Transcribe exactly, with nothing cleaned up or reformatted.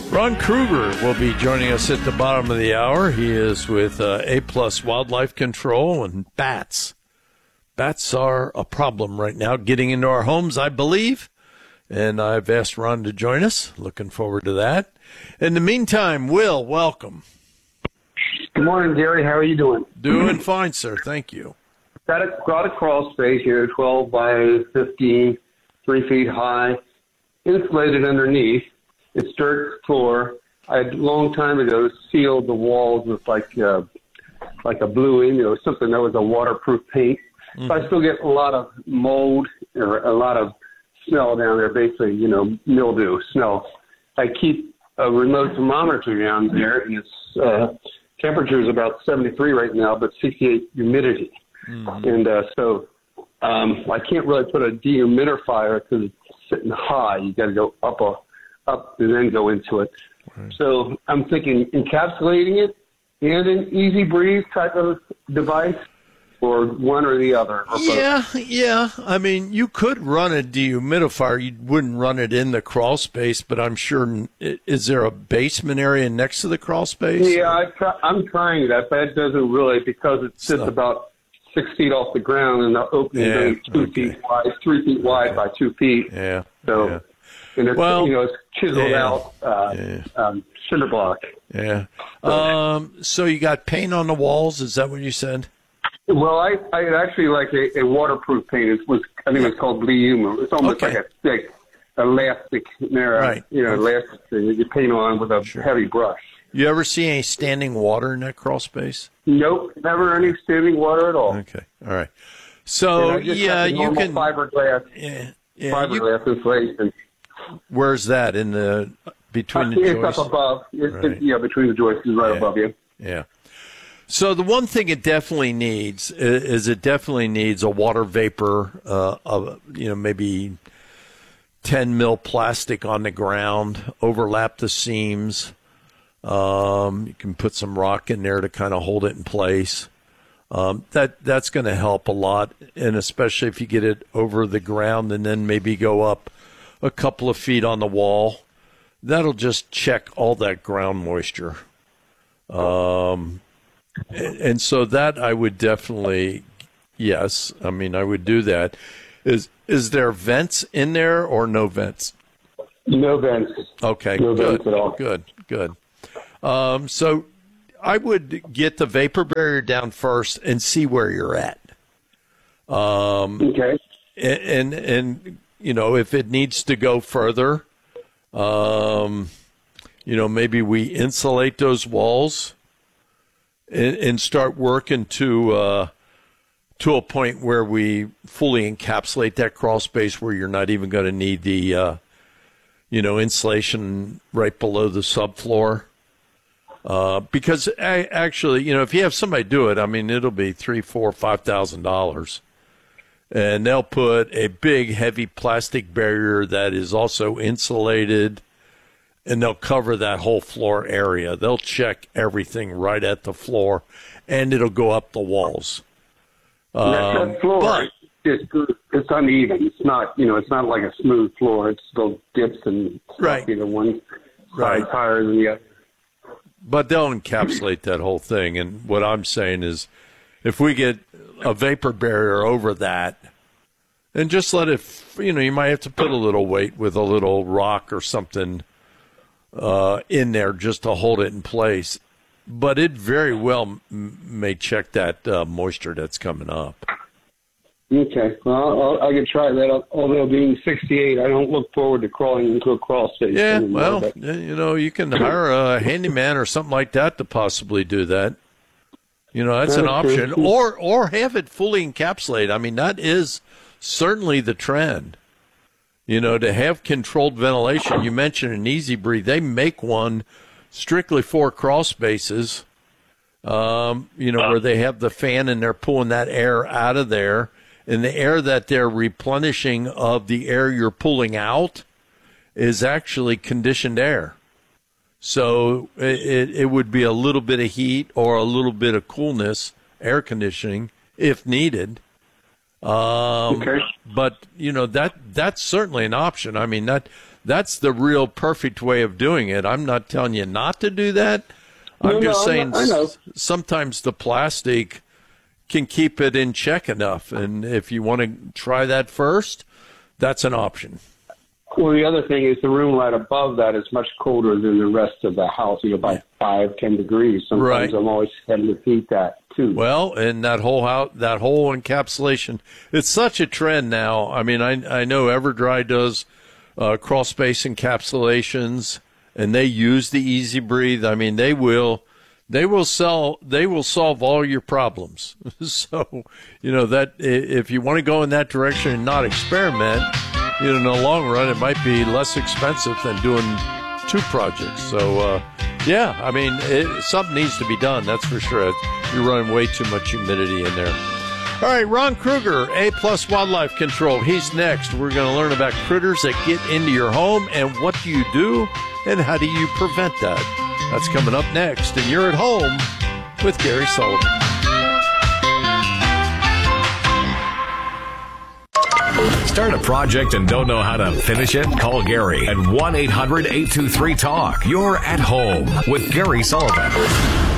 Ron Kruger will be joining us at the bottom of the hour. He is with uh, A-Plus Wildlife Control and bats. Bats are a problem right now, getting into our homes, I believe. And I've asked Ron to join us. Looking forward to that. In the meantime, Will, welcome. Good morning, Gary. How are you doing? Doing fine, sir. Thank you. Got a, got a crawl space here, twelve by fifteen, three feet high, insulated underneath. It's dirt floor. I had a long time ago sealed the walls with like uh, like a blue in, you know, something that was a waterproof paint. Mm-hmm. So I still get a lot of mold or a lot of smell down there, basically, you know, mildew, smell. I keep a remote thermometer down there, and its uh, temperature is about seventy-three right now, but sixty-eight humidity. Mm-hmm. And uh, so um, I can't really put a dehumidifier because it's sitting high. You got to go up a up and then go into it. Right. So I'm thinking encapsulating it and an easy breeze type of device, or one or the other. Or yeah, yeah. I mean, you could run a dehumidifier. You wouldn't run it in the crawl space, but I'm sure, is there a basement area next to the crawl space? Yeah, I try, I'm trying that, but it doesn't really, because it sits so, about six feet off the ground and the opening yeah, is two okay. feet wide, three feet wide okay. by two feet. Yeah. So, yeah. and it's, well, you know, it's chiseled yeah, out uh, yeah. um, cinder block. Yeah. Um, so you got paint on the walls? Is that what you said? Well, I, I actually like a, a waterproof paint. It was, I think it's called Blue Humo. It's almost okay. like a thick elastic, mirror, right. you know, elastic thing that you paint on with a sure. heavy brush. You ever see any standing water in that crawl space? Nope, never any standing water at all. Okay, all right. So yeah, you can fiberglass, yeah, yeah, fiberglass you, insulation. Where's that in the between the uh, joists? It's up above. It's, right. it's, yeah, between the joists is right yeah. above you. Yeah. So the one thing it definitely needs is it definitely needs a water vapor uh, of, you know, maybe ten mil plastic on the ground, overlap the seams. Um, you can put some rock in there to kind of hold it in place. Um, that that's going to help a lot, and especially if you get it over the ground and then maybe go up a couple of feet on the wall, that'll just check all that ground moisture. Um, and, and so that I would definitely, yes, I mean I would do that. Is is there vents in there or no vents? No vents. Okay, no good, vents at all. Good, good. Um, so I would get the vapor barrier down first and see where you're at. Um, okay. And, and, and, you know, if it needs to go further, um, you know, maybe we insulate those walls and, and start working to, uh, to a point where we fully encapsulate that crawl space where you're not even going to need the, uh, you know, insulation right below the subfloor. Uh, because I, actually, you know, if you have somebody do it, I mean, it'll be three, four, five thousand dollars, and they'll put a big, heavy plastic barrier that is also insulated, and they'll cover that whole floor area. They'll check everything right at the floor, and it'll go up the walls. Um, that, that floor, but, it's, it's uneven. It's not, you know, it's not like a smooth floor. It still dips and stuff, right. you know, one right. side higher than the other. But they'll encapsulate that whole thing. And what I'm saying is if we get a vapor barrier over that, and just let it, you know, you might have to put a little weight with a little rock or something uh, in there just to hold it in place. But it very well m- may check that uh, moisture that's coming up. Okay. Well, I'll, I can try that. Although being sixty-eight, I don't look forward to crawling into a crawl space. Yeah, anymore, well, but. you know, you can hire a handyman or something like that to possibly do that. You know, that's an option. Or or have it fully encapsulated. I mean, that is certainly the trend. You know, to have controlled ventilation. You mentioned an Easy Breathe. They make one strictly for crawl spaces, um, you know, where they have the fan and they're pulling that air out of there. And the air that they're replenishing of the air you're pulling out is actually conditioned air. So it, it would be a little bit of heat or a little bit of coolness, air conditioning, if needed. Um, okay. But, you know, that that's certainly an option. I mean, that that's the real perfect way of doing it. I'm not telling you not to do that. I'm no, just no, saying I know. sometimes the plastic can keep it in check enough. And if you want to try that first, that's an option. Well, the other thing is the room right above that is much colder than the rest of the house, you know, by five, ten degrees. Sometimes Right. I'm always having to heat that too. Well, and that whole house, that whole encapsulation, it's such a trend now. I mean, I I know EverDry does uh, crawl space encapsulations, and they use the Easy Breathe. I mean, they will they will sell they will solve all your problems. So, you know, that if you want to go in that direction and not experiment, you know, in the long run, it might be less expensive than doing two projects. So, uh, yeah, I mean, it, something needs to be done, that's for sure. You're running way too much humidity in there. All right, Ron Kruger, A-Plus Wildlife Control. He's next. We're going to learn about critters that get into your home and what do you do and how do you prevent that. That's coming up next. And you're at home with Gary Sullivan. Start a project and don't know how to finish it? Call Gary at one eight hundred eight two three talk. You're at home with Gary Sullivan.